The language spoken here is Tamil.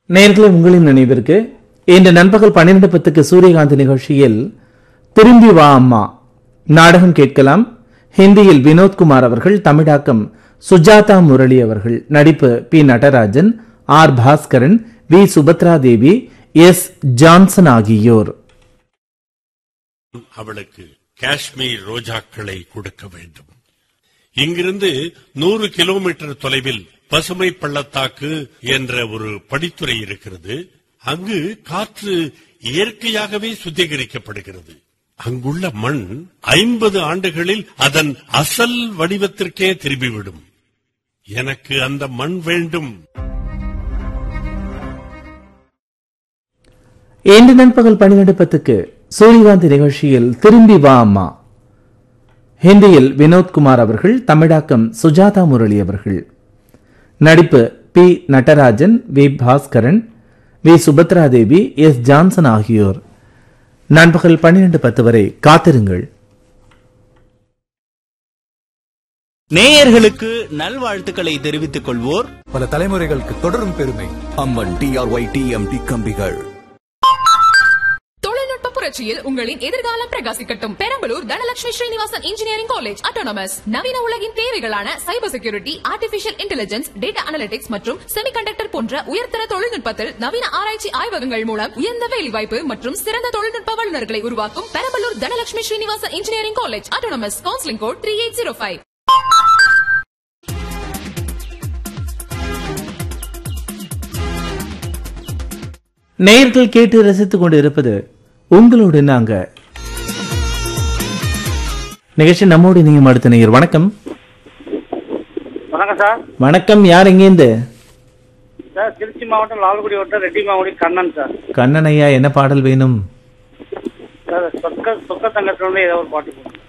நேயர்களே, உங்களின் நினைவிற்கு இன்று நண்பகல் 12:10 சூரியகாந்தி நிகழ்ச்சியில் திரும்பி வா அம்மா நாடகம் கேட்கலாம். ஹிந்தியில் வினோத்குமார் அவர்கள், தமிழாக்கம் சுஜாதா முரளி அவர்கள், நடிப்பு B Natarajan, R Bhaskaran, we Subhadra Devi, S Johnson ஆகியோர். அவளுக்கு காஷ்மீர் ரோஜாக்களை கொடுக்க வேண்டும். இங்கிருந்து 100 கிலோமீட்டர் தொலைவில் பசுமை பள்ளத்தாக்கு என்ற ஒரு படித்துறை இருக்கிறது. அங்கு காற்று இயற்கையாகவே சுத்திகரிக்கப்படுகிறது. அங்குள்ள மண் 50 ஆண்டுகளில் அதன் அசல் வடிவத்திற்கே திரும்பிவிடும். எனக்கு அந்த மண் வேண்டும். இன்று நண்பகல் 12:10 சூரியகாந்தி நிகழ்ச்சியில் திரும்பி வா அம்மா. ஹிந்தியில் வினோத்குமார் அவர்கள், தமிழாக்கம் சுஜாதா முரளி அவர்கள், நடிப்பு B Natarajan, we Bhaskaran, we Subhadra Devi, S Johnson ஆகியோர். நண்பகல் 12:10 வரை காத்திருங்கள். நேயர்களுக்கு நல்வாழ்த்துக்களை தெரிவித்துக் கொள்வோர் பல தலைமுறைகளுக்கு தொடரும் பெருமை அம்மன் டிஆர்ஒய் டிஎம்டி கம்பிகள். தொழில்நுட்ப புரட்சியில் உங்களின் எதிர்காலம் பிரகாசிக்கட்டும். Perambalur Dhanalakshmi Srinivasan engineering college autonomous நவீன உலகின் தேவைகளான cyber security, artificial intelligence, data analytics மற்றும் செமிகண்டக்டர் போன்ற உயர்தர தொழில்நுட்பத்தில் நவீன ஆராய்ச்சி ஆய்வகங்கள் மூலம் உயர்ந்த வேலைவாய்ப்பு மற்றும் சிறந்த தொழில்நுட்ப வல்லுநர்களை உருவாக்கும் Perambalur Dhanalakshmi Srinivasan engineering college autonomous. Counselling code 3805. நேயர்கள் கேட்டு ரசித்துக் கொண்டு இருப்பது உங்களோடு நாங்க நிகழ்ச்சி. நம்மோடு நீங்க அடுத்த நேயர். வணக்கம். வணக்கம் சார். வணக்கம். யார் எங்கேருந்து? சார், திருச்சி மாவட்டம் லால்குடி வட்டம் ரெட்டி மாவடி கண்ணன் சார். கண்ணன் ஐயா, என்ன பாடல் வேணும்? சார், சொக்க தங்கத்தினுடைய ஏதோ ஒரு பாட்டு.